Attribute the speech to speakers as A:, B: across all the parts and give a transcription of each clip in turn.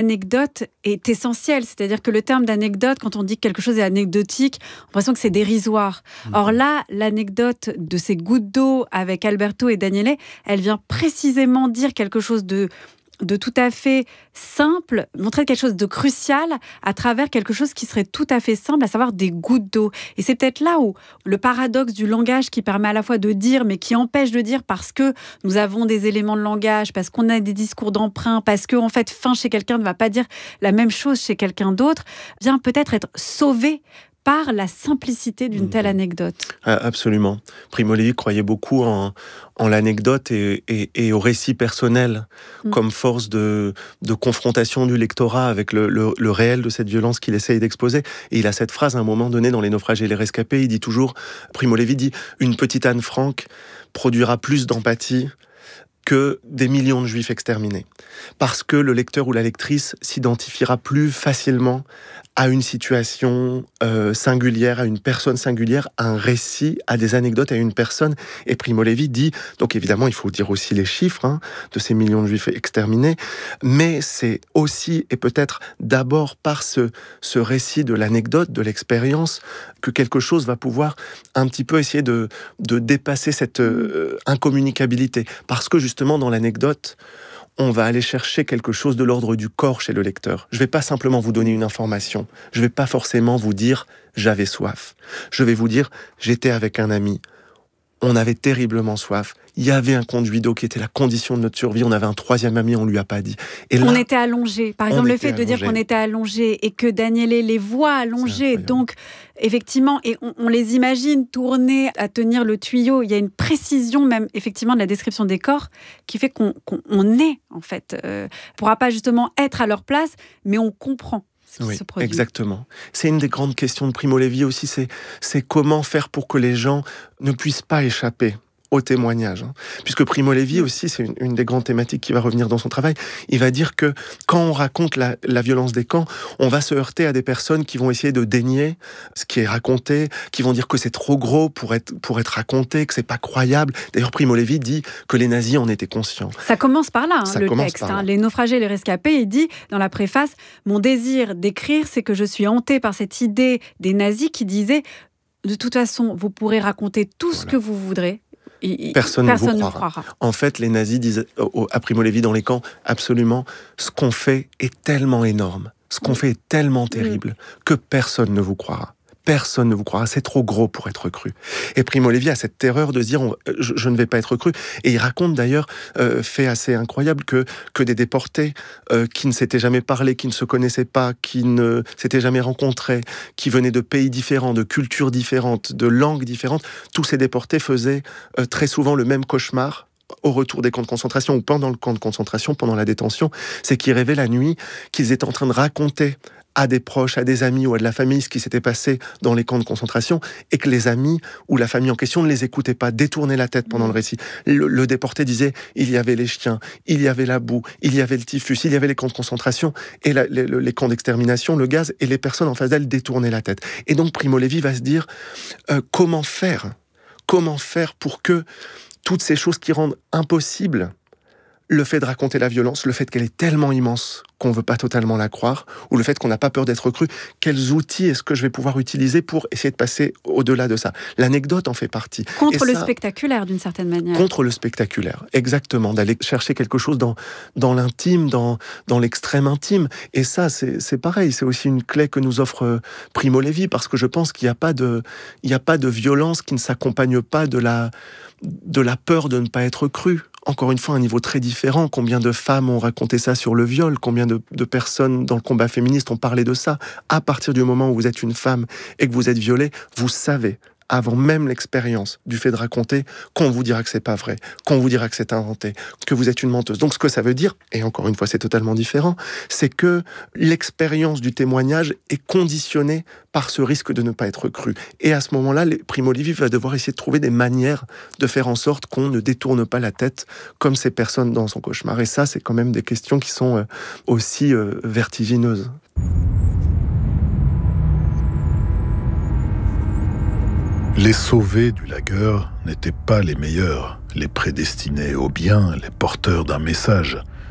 A: l'anecdote est essentielle. C'est-à-dire que le terme d'anecdote, quand on dit que quelque chose est anecdotique, on a l'impression que c'est dérisoire. Or là, l'anecdote de ces gouttes d'eau avec Alberto et Daniele, elle vient précisément dire quelque chose de tout à fait simple, montrer quelque chose de crucial à travers quelque chose qui serait tout à fait simple, à savoir des gouttes d'eau. Et c'est peut-être là où le paradoxe du langage qui permet à la fois de dire, mais qui empêche de dire parce que nous avons des éléments de langage, parce qu'on a des discours d'emprunt, parce que en fait, fin chez quelqu'un ne va pas dire la même chose chez quelqu'un d'autre, vient peut-être être sauvé par la simplicité d'une telle anecdote.
B: Absolument. Primo Levi croyait beaucoup en l'anecdote et au récit personnel comme force de confrontation du lectorat avec le réel de cette violence qu'il essaye d'exposer. Et il a cette phrase à un moment donné dans Les naufragés et les rescapés, il dit toujours, Primo Levi dit « Une petite Anne Frank produira plus d'empathie que des millions de juifs exterminés. » Parce que le lecteur ou la lectrice s'identifiera plus facilement à une situation singulière, à une personne singulière, à un récit, à des anecdotes, à une personne. Et Primo Levi dit, donc évidemment il faut dire aussi les chiffres de ces millions de juifs exterminés, mais c'est aussi et peut-être d'abord par ce récit de l'anecdote, de l'expérience, que quelque chose va pouvoir un petit peu essayer de dépasser cette incommunicabilité. Parce que justement dans l'anecdote, on va aller chercher quelque chose de l'ordre du corps chez le lecteur. Je ne vais pas simplement vous donner une information. Je ne vais pas forcément vous dire « j'avais soif ». Je vais vous dire « j'étais avec un ami ». On avait terriblement soif. Il y avait un conduit d'eau qui était la condition de notre survie. On avait un troisième ami, on ne lui a pas dit. Et là,
A: on était allongés. Par exemple, le fait de dire qu'on était allongés et que Daniele les voit allongés. Donc, effectivement, et on les imagine tourner à tenir le tuyau. Il y a une précision même, effectivement, de la description des corps qui fait qu'on est, en fait. On ne pourra pas justement être à leur place, mais on comprend.
B: Oui, exactement. C'est une des grandes questions de Primo Levi aussi, c'est comment faire pour que les gens ne puissent pas échapper au témoignage. Puisque Primo Levi aussi, c'est une des grandes thématiques qui va revenir dans son travail, il va dire que quand on raconte la violence des camps, on va se heurter à des personnes qui vont essayer de dénier ce qui est raconté, qui vont dire que c'est trop gros pour être raconté, que c'est pas croyable. D'ailleurs, Primo Levi dit que les nazis en étaient conscients.
A: Ça commence par là, le texte. Les naufragés et les rescapés, il dit dans la préface, mon désir d'écrire, c'est que je suis hanté par cette idée des nazis qui disaient, de toute façon, vous pourrez raconter tout ce que vous voudrez.
B: Personne ne vous croira. En fait, les nazis disent à Primo Levi dans les camps, absolument, ce qu'on fait est tellement énorme, ce qu'on fait est tellement terrible, que personne ne vous croira. Personne ne vous croira, c'est trop gros pour être cru. Et Primo Levi a cette terreur de se dire je ne vais pas être cru. Et il raconte d'ailleurs, fait assez incroyable, que des déportés qui ne s'étaient jamais parlé, qui ne se connaissaient pas, qui ne s'étaient jamais rencontrés, qui venaient de pays différents, de cultures différentes, de langues différentes, tous ces déportés faisaient très souvent le même cauchemar au retour des camps de concentration ou pendant le camp de concentration, pendant la détention, c'est qu'ils rêvaient la nuit qu'ils étaient en train de raconter à des proches, à des amis ou à de la famille ce qui s'était passé dans les camps de concentration et que les amis ou la famille en question ne les écoutaient pas, détournaient la tête pendant le récit. Le déporté disait il y avait les chiens, il y avait la boue, il y avait le typhus, il y avait les camps de concentration et les camps d'extermination, le gaz, et les personnes en face d'elle détournaient la tête. Et donc Primo Levi va se dire comment faire pour que toutes ces choses qui rendent impossible le fait de raconter la violence, le fait qu'elle est tellement immense qu'on ne veut pas totalement la croire, ou le fait qu'on n'a pas peur d'être cru, quels outils est-ce que je vais pouvoir utiliser pour essayer de passer au-delà de ça ? L'anecdote en fait partie.
A: Contre le spectaculaire, d'une certaine manière.
B: Contre le spectaculaire, exactement. D'aller chercher quelque chose dans l'intime, dans l'extrême intime. Et ça, c'est pareil, c'est aussi une clé que nous offre Primo Levi, parce que je pense qu'il n'y a pas de violence qui ne s'accompagne pas de la peur de ne pas être cru. Encore une fois, un niveau très différent. Combien de femmes ont raconté ça sur le viol ? Combien de personnes dans le combat féministe ont parlé de ça ? À partir du moment où vous êtes une femme et que vous êtes violée, vous savez, avant même l'expérience du fait de raconter, qu'on vous dira que c'est pas vrai, qu'on vous dira que c'est inventé, que vous êtes une menteuse. Donc ce que ça veut dire, et encore une fois c'est totalement différent, c'est que l'expérience du témoignage est conditionnée par ce risque de ne pas être cru. Et à ce moment-là, Primo Levi va devoir essayer de trouver des manières de faire en sorte qu'on ne détourne pas la tête comme ces personnes dans son cauchemar. Et ça, c'est quand même des questions qui sont aussi vertigineuses.
C: Les sauvés du lager n'étaient pas les meilleurs, les prédestinés au bien, les porteurs d'un message.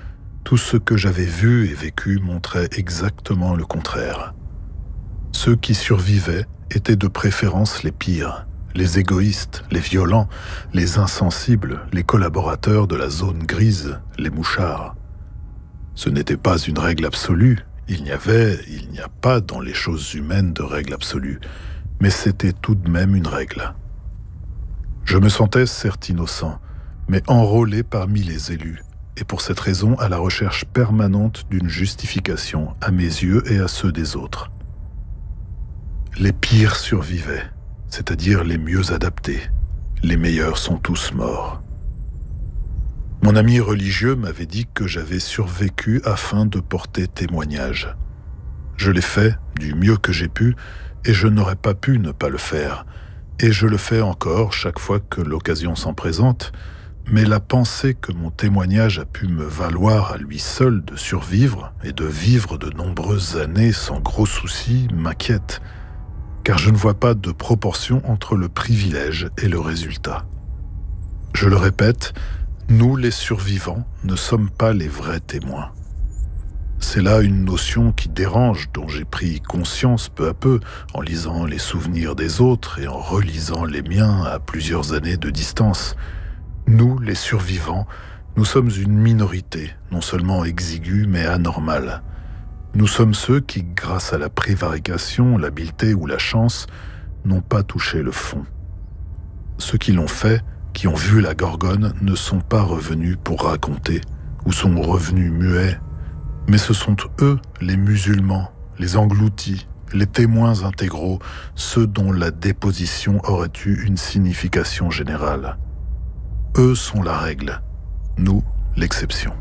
C: Tout ce que j'avais vu et vécu montrait exactement le contraire. Ceux qui survivaient étaient de préférence les pires, les égoïstes, les violents, les insensibles, les collaborateurs de la zone grise, les mouchards. Ce n'était pas une règle absolue, il n'y a pas dans les choses humaines de règle absolue, mais c'était tout de même une règle. Je me sentais certes innocent, mais enrôlé parmi les élus, et pour cette raison à la recherche permanente d'une justification à mes yeux et à ceux des autres. Les pires survivaient, c'est-à-dire les mieux adaptés. Les meilleurs sont tous morts. Mon ami religieux m'avait dit que j'avais survécu afin de porter témoignage. Je l'ai fait du mieux que j'ai pu, et je n'aurais pas pu ne pas le faire. Et je le fais encore chaque fois que l'occasion s'en présente, mais la pensée que mon témoignage a pu me valoir à lui seul de survivre et de vivre de nombreuses années sans gros soucis m'inquiète, car je ne vois pas de proportion entre le privilège et le résultat. Je le répète, nous les survivants ne sommes pas les vrais témoins. C'est là une notion qui dérange, dont j'ai pris conscience peu à peu en lisant les souvenirs des autres et en relisant les miens à plusieurs années de distance. Nous, les survivants, nous sommes une minorité, non seulement exiguë mais anormale. Nous sommes ceux qui, grâce à la prévarication, l'habileté ou la chance, n'ont pas touché le fond. Ceux qui l'ont fait, qui ont vu la Gorgone, ne sont pas revenus pour raconter, ou sont revenus muets, mais ce sont eux, les musulmans, les engloutis, les témoins intégraux, ceux dont la déposition aurait eu une signification générale. Eux sont la règle, nous l'exception.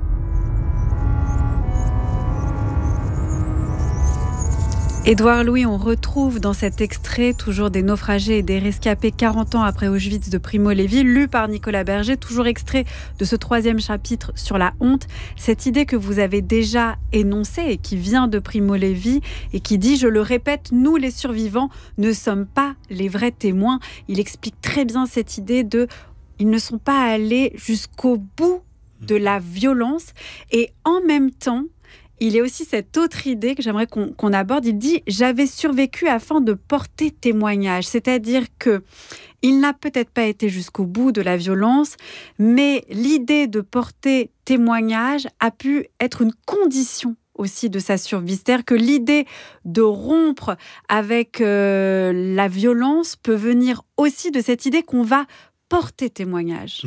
A: Édouard Louis, on retrouve dans cet extrait toujours des naufragés et des rescapés 40 ans après Auschwitz de Primo Levi, lu par Nicolas Berger, toujours extrait de ce 3e chapitre sur la honte, cette idée que vous avez déjà énoncée et qui vient de Primo Levi et qui dit, je le répète, nous les survivants ne sommes pas les vrais témoins. Il explique très bien cette idée de, ils ne sont pas allés jusqu'au bout de la violence et en même temps, il y a aussi cette autre idée que j'aimerais qu'on aborde. Il dit « J'avais survécu afin de porter témoignage ». C'est-à-dire qu'il n'a peut-être pas été jusqu'au bout de la violence, mais l'idée de porter témoignage a pu être une condition aussi de sa survie. C'est-à-dire que l'idée de rompre avec la violence peut venir aussi de cette idée qu'on va porter témoignage.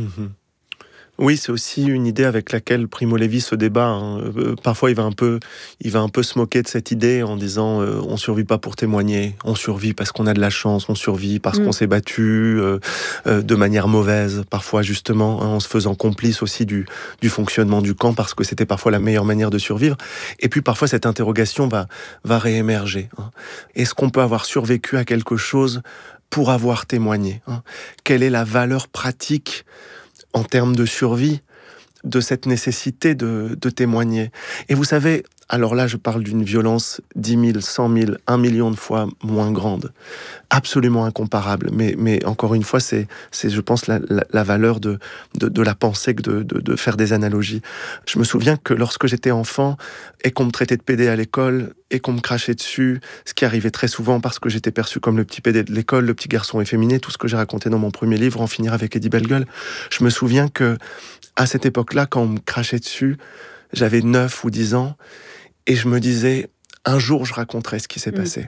B: Oui, c'est aussi une idée avec laquelle Primo Levi se débat. Parfois, il va un peu se moquer de cette idée en disant on survit pas pour témoigner, on survit parce qu'on a de la chance, on survit parce qu'on s'est battu de manière mauvaise, parfois justement, en se faisant complice aussi du fonctionnement du camp parce que c'était parfois la meilleure manière de survivre. Et puis parfois, cette interrogation va réémerger. Est-ce qu'on peut avoir survécu à quelque chose pour avoir témoigné ? Quelle est la valeur pratique en termes de survie, de cette nécessité de témoigner. Et vous savez, alors là, je parle d'une violence 10 000, 100 000, 1 million de fois moins grande, absolument incomparable. Mais encore une fois, c'est je pense, la valeur de la pensée que de faire des analogies. Je me souviens que lorsque j'étais enfant, et qu'on me traitait de pédé à l'école, et qu'on me crachait dessus, ce qui arrivait très souvent parce que j'étais perçu comme le petit pédé de l'école, le petit garçon efféminé, tout ce que j'ai raconté dans mon premier livre, En finir avec Eddie Bellegueule. Je me souviens que à cette époque-là, quand on me crachait dessus, j'avais 9 ou 10 ans, et je me disais, un jour je raconterai ce qui s'est passé.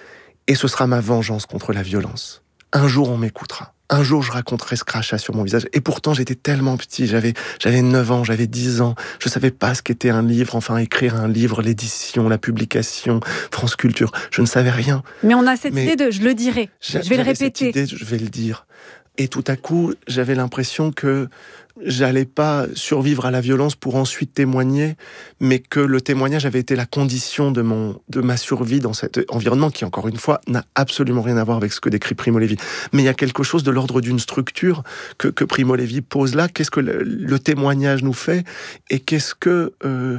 B: Et ce sera ma vengeance contre la violence. Un jour on m'écoutera. Un jour je raconterai ce crachat sur mon visage. Et pourtant j'étais tellement petit, j'avais 9 ans, j'avais 10 ans, je savais pas ce qu'était un livre, enfin écrire un livre, l'édition, la publication, France Culture, je ne savais rien.
A: Mais on a cette idée de je le dirai, je vais le répéter.
B: Cette idée, je vais le dire. Et tout à coup, j'avais l'impression que j'allais pas survivre à la violence pour ensuite témoigner, mais que le témoignage avait été la condition de ma survie dans cet environnement qui, encore une fois, n'a absolument rien à voir avec ce que décrit Primo Levi. Mais il y a quelque chose de l'ordre d'une structure que Primo Levi pose là. Qu'est-ce que le témoignage nous fait et qu'est-ce que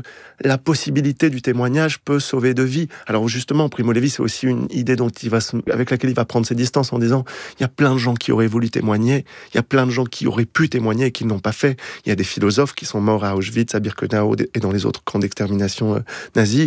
B: la possibilité du témoignage peut sauver de vie. Alors justement, Primo Levi, c'est aussi une idée avec laquelle il va prendre ses distances en disant il y a plein de gens qui auraient voulu témoigner, il y a plein de gens qui auraient pu témoigner et qui ne l'ont pas pas fait. Il y a des philosophes qui sont morts à Auschwitz, à Birkenau et dans les autres camps d'extermination nazis.